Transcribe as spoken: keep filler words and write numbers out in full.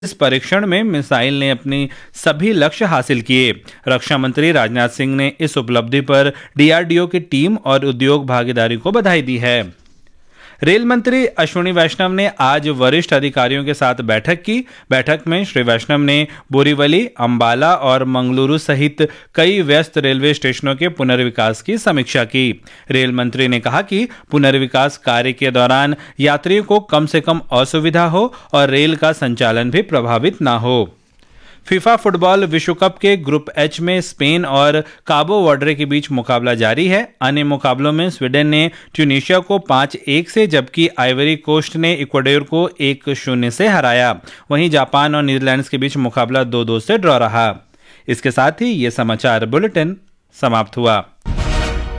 इस परीक्षण में मिसाइल ने अपनी सभी लक्ष्य हासिल किए। रक्षा मंत्री राजनाथ सिंह ने इस उपलब्धि पर डीआरडीओ की टीम और उद्योग भागीदारी को बधाई दी है। रेल मंत्री अश्विनी वैष्णव ने आज वरिष्ठ अधिकारियों के साथ बैठक की। बैठक में श्री वैष्णव ने बोरीवली, अंबाला और मंगलुरु सहित कई व्यस्त रेलवे स्टेशनों के पुनर्विकास की समीक्षा की। रेल मंत्री ने कहा कि पुनर्विकास कार्य के दौरान यात्रियों को कम से कम असुविधा हो और रेल का संचालन भी प्रभावित न हो। फीफा फुटबॉल विश्व कप के ग्रुप एच में स्पेन और काबो वर्डे के बीच मुकाबला जारी है। अन्य मुकाबलों में स्वीडन ने ट्यूनीशिया को पाँच एक से, जबकि आइवरी कोस्ट ने इक्वाडोर को एक शून्य से हराया। वहीं जापान और नीदरलैंड्स के बीच मुकाबला दो दो से ड्रॉ रहा। इसके साथ ही ये समाचार बुलेटिन समाप्त हुआ।